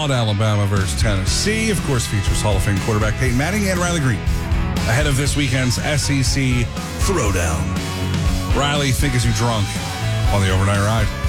Alabama versus Tennessee, of course, features Hall of Fame quarterback Peyton Manning and Riley Green ahead of this weekend's SEC Throwdown. Riley, think is you drunk on the overnight ride?